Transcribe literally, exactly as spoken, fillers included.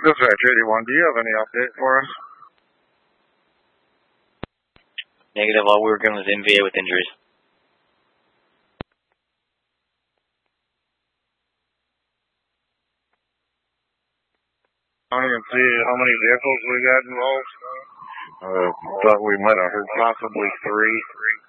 Dispatch eighty-one, do you have any update for us? Negative, all we were given was N V A with injuries. I don't even see how many vehicles we got involved. Uh, thought we might have heard possibly three.